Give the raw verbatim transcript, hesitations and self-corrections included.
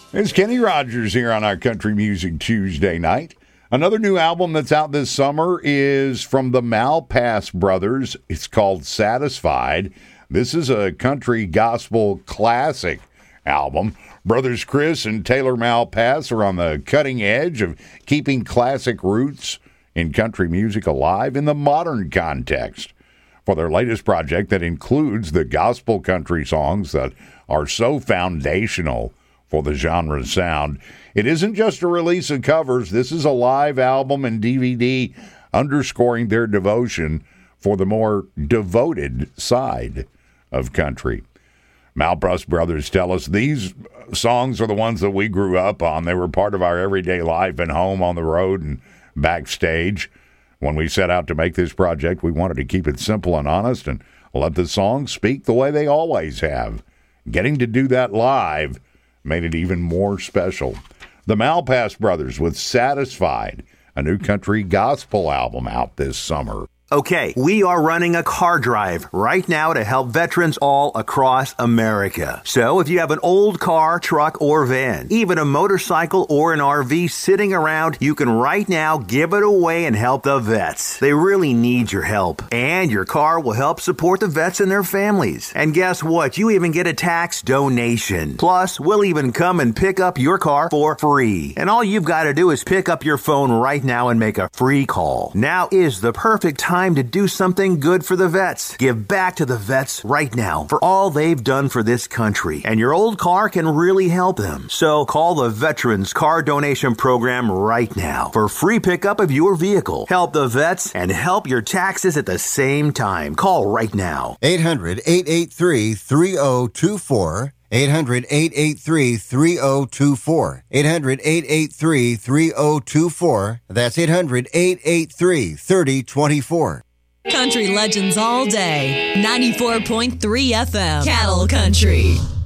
It's Kenny Rogers here on our Country Music Tuesday night. Another new album that's out this summer is from the Malpass Brothers. It's called Satisfied. This is a country gospel classic album. Brothers Chris and Taylor Malpass are on the cutting edge of keeping classic roots in country music alive in the modern context. For their latest project that includes the gospel country songs that are so foundational for the genre's sound, it isn't just a release of covers. This is a live album and D V D underscoring their devotion for the more devoted side of country. Malpass Brothers tell us these songs are the ones that we grew up on. They were part of our everyday life and home, on the road, and backstage. When we set out to make this project, we wanted to keep it simple and honest and let the songs speak the way they always have. Getting to do that live made it even more special. The Malpass Brothers with Satisfied, a new country gospel album out this summer. Okay, we are running a car drive right now to help veterans all across America. So if you have an old car, truck, or van, even a motorcycle or an R V sitting around, you can right now give it away and help the vets. They really need your help. And your car will help support the vets and their families. And guess what? You even get a tax donation. Plus, we'll even come and pick up your car for free. And all you've got to do is pick up your phone right now and make a free call. Now is the perfect time Time to do something good for the vets. Give back to the vets right now for all they've done for this country. And your old car can really help them. So call the Veterans Car Donation Program right now for free pickup of your vehicle. Help the vets and help your taxes at the same time. Call right now. eight hundred, eight eight three, three oh two four. eight hundred, eight eight three, three oh two four. eight hundred, eight eight three, three oh two four. That's eight hundred, eight eight three, three oh two four. Country legends all day. ninety-four point three F M. Cattle Country.